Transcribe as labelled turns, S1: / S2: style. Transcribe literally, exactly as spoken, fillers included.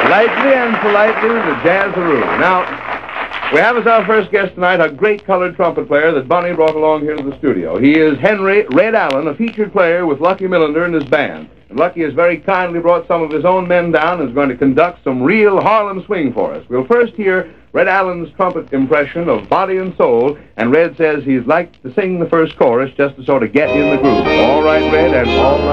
S1: Lightly and politely, the Jazzaroo. Now, we have as our first guest tonight a great colored trumpet player that Bunny brought along here to the studio. He is Henry Red Allen, a featured player with Lucky Millender and his band. And Lucky has very kindly brought some of his own men down and is going to conduct some real Harlem swing for us. We'll first hear Red Allen's trumpet impression of Body and Soul, and Red says he'd like to sing the first chorus just to sort of get in the groove. All right, Red, and all right.